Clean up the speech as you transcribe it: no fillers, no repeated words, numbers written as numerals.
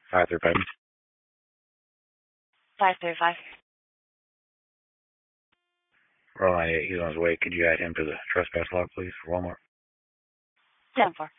535. 535. Roll 98, he's on his way. Could you add him to the trespass log, please, for Walmart? 10-4.